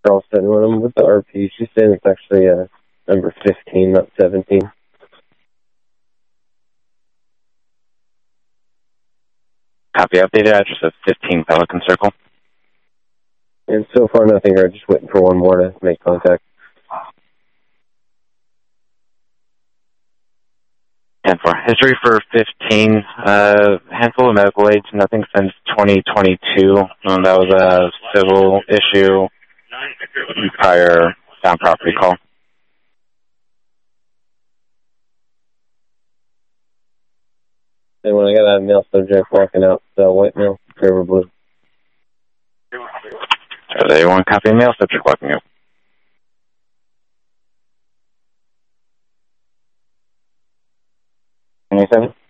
Girl sitting with him with the RP. She's saying it's actually number 15, not 17. Copy. Updated address of 15 Pelican Circle. And so far, nothing heard. Just waiting for one more to make contact. And for history for 15, handful of medical aids, nothing since 2022. That was a civil issue, prior down property call. And when I got out of mail subject walking out, white mail, Trevor Blue. So they want copy of mail subject walking out. 27?